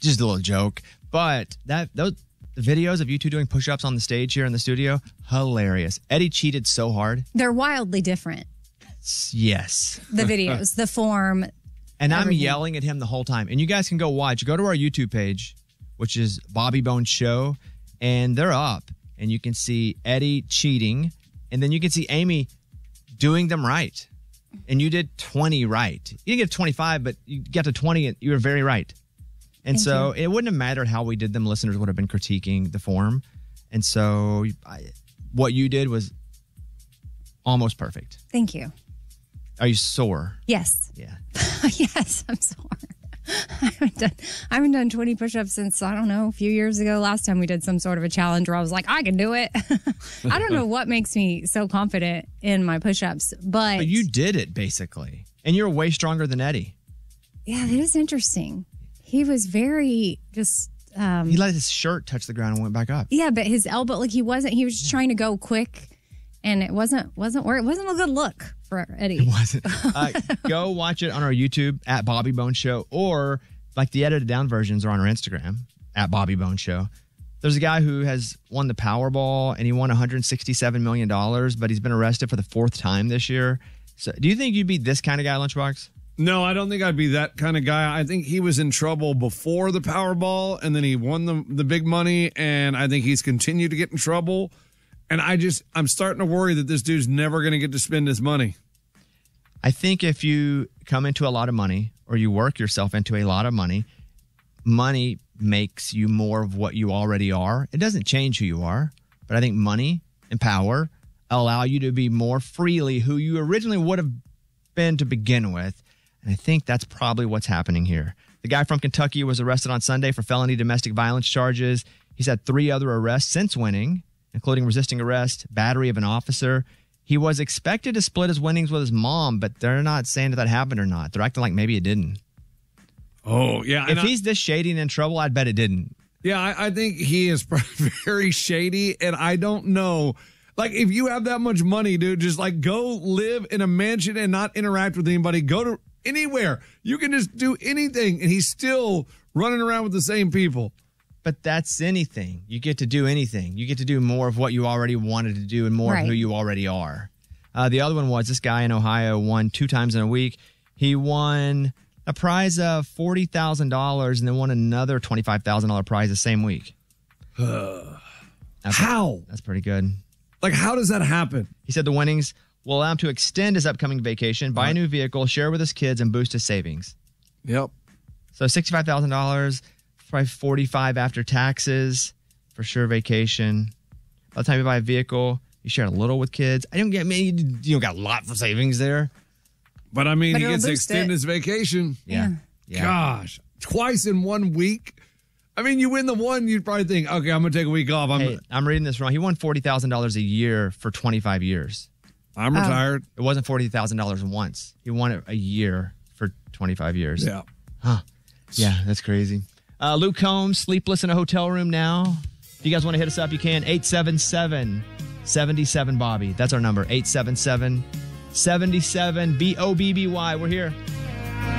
just a little joke. But those videos of you two doing push-ups on the stage here in the studio, hilarious. Eddie cheated so hard. They're wildly different. Yes. The videos, the form. And everything. I'm yelling at him the whole time. And you guys can go watch. Go to our YouTube page, which is Bobby Bones Show. And they're up. And you can see Eddie cheating. And then you can see Amy doing them right. And you did 20 right. You didn't get 25, but you got to 20 and you were very right. And so it wouldn't have mattered how we did them. Listeners would have been critiquing the form. And so what you did was almost perfect. Thank you. Are you sore? Yes. Yeah. Yes, I'm sore. I haven't done 20 push-ups since, I don't know, a few years ago. Last time we did some sort of a challenge where I was like, I can do it. I don't know what makes me so confident in my push-ups, but you did it, basically. And you're way stronger than Eddie. Yeah, that is interesting. He was very just... he let his shirt touch the ground and went back up. Yeah, but his elbow, he was just trying to go quick, and it wasn't a good look for Eddie. It wasn't. Go watch it on our YouTube at Bobby Bones Show, or like the edited down versions are on our Instagram at Bobby Bones Show. There's a guy who has won the Powerball and he won $167 million, but he's been arrested for the 4th time this year. So do you think you'd be this kind of guy, Lunchbox? No, I don't think I'd be that kind of guy. I think he was in trouble before the Powerball, and then he won the big money, and I think he's continued to get in trouble. And I'm starting to worry that this dude's never going to get to spend his money. I think if you come into a lot of money or you work yourself into a lot of money, money makes you more of what you already are. It doesn't change who you are, but I think money and power allow you to be more freely who you originally would have been to begin with. And I think that's probably what's happening here. The guy from Kentucky was arrested on Sunday for felony domestic violence charges. He's had 3 other arrests since winning, including resisting arrest, battery of an officer. He was expected to split his winnings with his mom, but they're not saying that happened or not. They're acting like maybe it didn't. Oh, yeah. If he's this shady and in trouble, I'd bet it didn't. Yeah, I think he is very shady, and I don't know. Like, if you have that much money, dude, just like go live in a mansion and not interact with anybody. Go to anywhere. You can just do anything, and he's still running around with the same people. But that's anything. You get to do anything. You get to do more of what you already wanted to do and more of who you already are. The other one was this guy in Ohio won 2 times in a week. He won a prize of $40,000 and then won another $25,000 prize the same week. How? That's pretty good. Like, how does that happen? He said the winnings will allow him to extend his upcoming vacation, buy a new vehicle, share with his kids, and boost his savings. Yep. So $65,000, probably $45,000 after taxes, for sure vacation. By the time you buy a vehicle, you share a little with kids. I don't get you don't got a lot for savings there. But I mean, he gets to extend his vacation. Yeah. Gosh, twice in 1 week. I mean, you win the one, you'd probably think, okay, I'm going to take a week off. I'm reading this wrong. He won $40,000 a year for 25 years. I'm retired. It wasn't $40,000 once. He won it a year for 25 years. Yeah. Huh. Yeah, that's crazy. Luke Combs, sleepless in a hotel room now. If you guys want to hit us up, you can. 877-77-BOBBY. That's our number, 877-77-BOBBY. We're here.